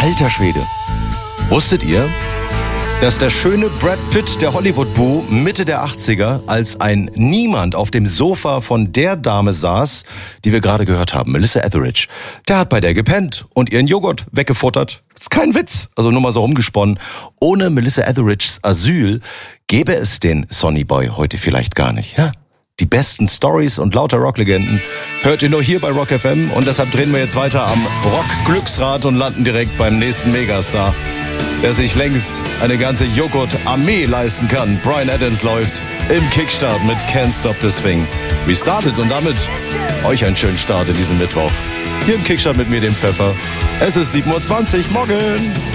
Alter Schwede. Wusstet ihr, dass der schöne Brad Pitt, der Hollywood-Boo, Mitte der 80er als ein Niemand auf dem Sofa von der Dame saß, die wir gerade gehört haben, Melissa Etheridge. Der hat bei der gepennt und ihren Joghurt weggefuttert. Ist kein Witz, also nur mal so rumgesponnen. Ohne Melissa Etheridges Asyl gäbe es den Sonny Boy heute vielleicht gar nicht, ja? Die besten Stories und lauter Rocklegenden hört ihr nur hier bei Rock FM und deshalb drehen wir jetzt weiter am Rock-Glücksrad und landen direkt beim nächsten Megastar, der sich längst eine ganze Joghurt-Armee leisten kann. Bryan Adams läuft im Kickstart mit Can't Stop This Thing. Restartet und damit euch einen schönen Start in diesem Mittwoch. Hier im Kickstart mit mir, dem Pfeffer. Es ist 7:20 Uhr, morgen.